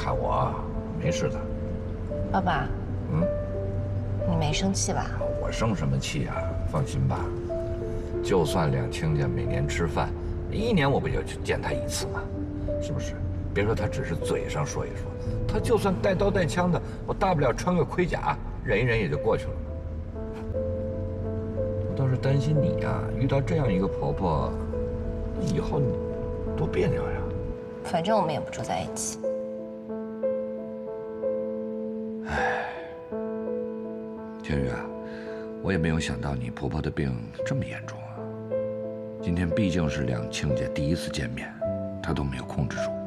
看我，没事的。 爸爸，你没生气吧？ 我生什么气啊？放心吧，就算两亲家每年吃饭，1年我不就去见他1次吗？是不是？别说他只是嘴上说一说，他就算带刀带枪的，我大不了穿个盔甲，忍一忍也就过去了。我倒是担心你呀，遇到这样一个婆婆，以后你多别扭呀。 反正我们也不住在一起。 天宇啊，我也没有想到你婆婆的病这么严重啊。今天毕竟是两亲家第1次见面，她都没有控制住。